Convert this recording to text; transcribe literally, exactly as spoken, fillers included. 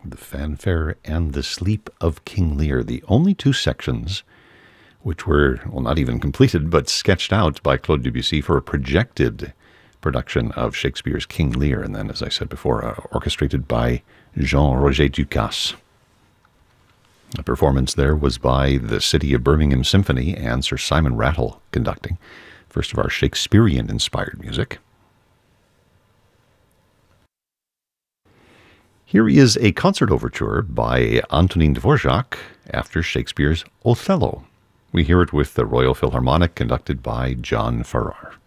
The Fanfare and the Sleep of King Lear, the only two sections which were, well, not even completed, but sketched out by Claude Debussy for a projected production of Shakespeare's King Lear, and then, as I said before, uh, orchestrated by Jean-Roger Ducasse. The performance there was by the City of Birmingham Symphony and Sir Simon Rattle conducting, first of our Shakespearean-inspired music. Here is a concert overture by Antonin Dvorak after Shakespeare's Othello. We hear it with the Royal Philharmonic, conducted by John Farrar.